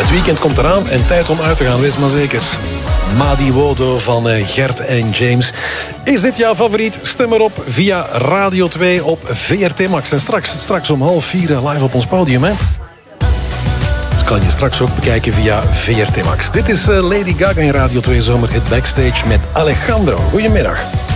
Het weekend komt eraan en tijd om uit te gaan, wees maar zeker. Madi Wodo van Gert en James. Is dit jouw favoriet? Stem erop via Radio 2 op VRT Max. En straks om 3:30 live op ons podium, hè? Dat kan je straks ook bekijken via VRT Max. Dit is Lady Gaga in Radio 2 Zomerhit Backstage met Alejandro. Goedemiddag.